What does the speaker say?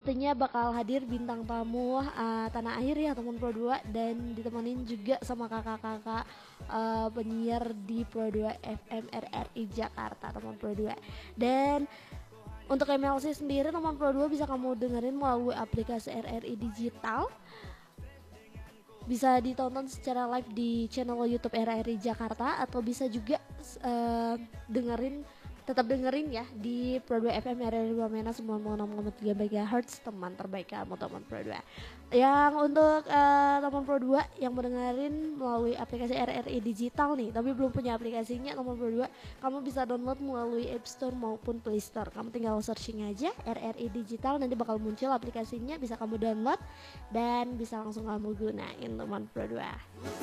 pastinya bakal hadir bintang tamu tanah air ya teman Pro 2, dan ditemenin juga sama kakak-kakak penyiar di Pro 2 FM RRI Jakarta teman Pro 2. Dan untuk MLC sendiri teman Pro 2 bisa kamu dengerin melalui aplikasi RRI Digital. Bisa ditonton secara live di channel YouTube RRI Jakarta, atau bisa juga tetap dengerin ya di Pro 2 FM RRI Wamena 96,3 MHz, teman terbaik kamu teman Pro 2. Yang untuk teman Pro 2 yang mendengarin melalui aplikasi RRI Digital nih, tapi belum punya aplikasinya teman Pro 2, kamu bisa download melalui App Store maupun Play Store. Kamu tinggal searching aja RRI Digital, nanti bakal muncul aplikasinya, bisa kamu download dan bisa langsung kamu gunain teman Pro 2.